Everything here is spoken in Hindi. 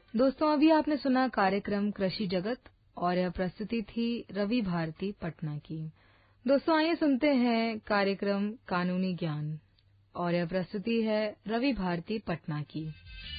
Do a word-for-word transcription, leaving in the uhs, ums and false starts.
दोस्तों, अभी आपने सुना कार्यक्रम कृषि जगत और यह प्रस्तुति थी रवि भारती पटना की। दोस्तों, आइए सुनते हैं कार्यक्रम कानूनी ज्ञान और यह प्रस्तुति है रवि भारती पटना की।